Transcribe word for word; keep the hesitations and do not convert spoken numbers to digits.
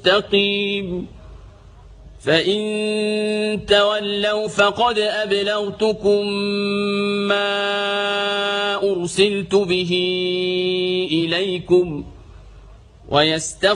مستقيم فإن تولوا فقد أبلغتكم ما أرسلت به إليكم ويستغفر